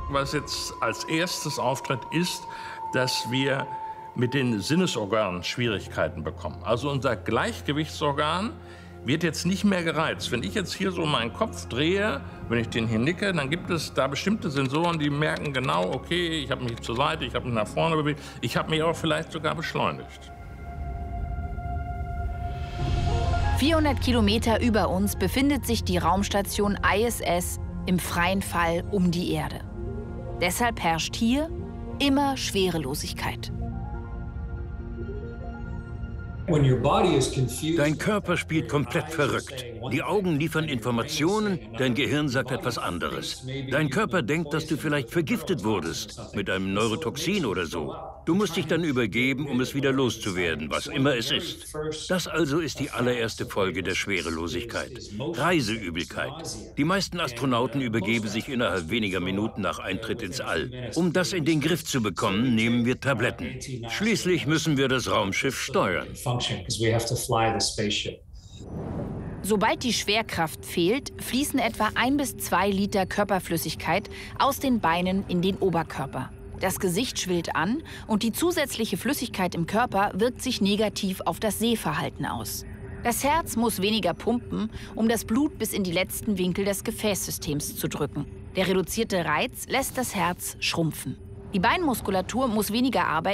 Was jetzt als erstes auftritt, ist, dass wir mit den Sinnesorganen Schwierigkeiten bekommen. Also unser Gleichgewichtsorgan wird jetzt nicht mehr gereizt. Wenn ich jetzt hier so meinen Kopf drehe, wenn ich den hier nicke, dann gibt es da bestimmte Sensoren, die merken genau, okay, ich habe mich zur Seite, ich habe mich nach vorne bewegt, ich habe mich auch vielleicht sogar beschleunigt. 400 Kilometer über uns befindet sich die Raumstation ISS im freien Fall um die Erde. Deshalb herrscht hier immer Schwerelosigkeit. Dein Körper spielt komplett verrückt. Die Augen liefern Informationen, dein Gehirn sagt etwas anderes. Dein Körper denkt, dass du vielleicht vergiftet wurdest, mit einem Neurotoxin oder so. Du musst dich dann übergeben, um es wieder loszuwerden, was immer es ist. Das also ist die allererste Folge der Schwerelosigkeit. Reiseübelkeit. Die meisten Astronauten übergeben sich innerhalb weniger Minuten nach Eintritt ins All. Um das in den Griff zu bekommen, nehmen wir Tabletten. Schließlich müssen wir das Raumschiff steuern. Sobald die Schwerkraft fehlt, fließen etwa 1 bis 2 Liter Körperflüssigkeit aus den Beinen in den Oberkörper. Das Gesicht schwillt an und die zusätzliche Flüssigkeit im Körper wirkt sich negativ auf das Sehverhalten aus. Das Herz muss weniger pumpen, um das Blut bis in die letzten Winkel des Gefäßsystems zu drücken. Der reduzierte Reiz lässt das Herz schrumpfen. Die Beinmuskulatur muss weniger arbeiten,